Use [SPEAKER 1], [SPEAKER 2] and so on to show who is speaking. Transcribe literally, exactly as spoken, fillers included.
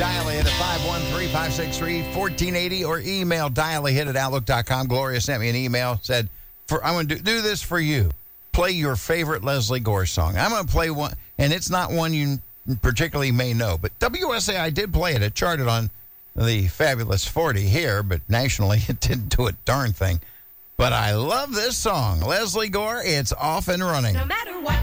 [SPEAKER 1] Dial-A-Hit at five one three, five six three, one four eight zero or email dial-A-Hit at outlook dot com. Gloria sent me an email, said, "For I'm going to do, do this for you. Play your favorite Leslie Gore song." I'm going to play one, and it's not one you particularly may know, but W S A, I did play it. It charted on the Fabulous forty here, but nationally it didn't do a darn thing. But I love this song. Leslie Gore, it's Off and Running.
[SPEAKER 2] No matter what